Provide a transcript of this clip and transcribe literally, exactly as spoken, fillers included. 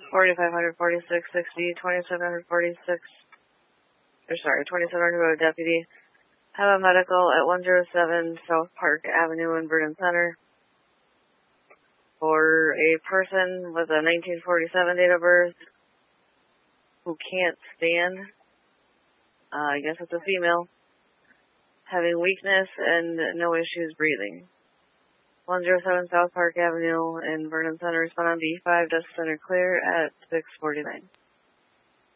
forty-five hundred forty-six sixty, twenty-seven hundred forty-six, or sorry, twenty-seven hundred Road Deputy. Have a medical at one oh seven South Park Avenue in Vernon Center for a person with a nineteen forty-seven date of birth who can't stand. Uh, I guess it's a female. Having weakness and no issues breathing. one oh seven South Park Avenue in Vernon Center. Respond on D five, Desk Center clear at six forty-nine.